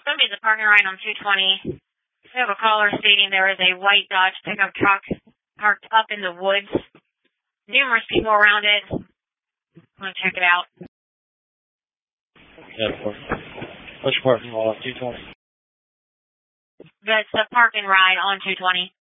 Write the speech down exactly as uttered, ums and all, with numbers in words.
somebody's a parking ride on two twenty. We have a caller stating there is a white Dodge pickup truck parked up in the woods. Numerous people around it. I'm going to check it out. Yeah, which parking lot on two twenty? That's the park and ride on two twenty.